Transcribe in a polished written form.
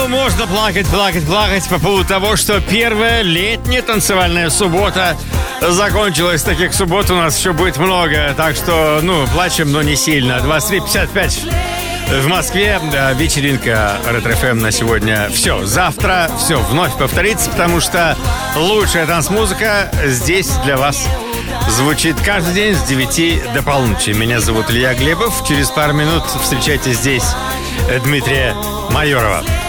Ну, можно плакать по поводу того, что первая летняя танцевальная суббота закончилась. Таких суббот у нас еще будет много. Так что, плачем, но не сильно. 23:55 в Москве. Вечеринка Ретро-ФМ на сегодня. Все, завтра все вновь повторится, потому что лучшая танцмузыка здесь для вас звучит каждый день с 9 до полуночи. Меня зовут Илья Глебов. Через пару минут встречайте здесь Дмитрия Майорова.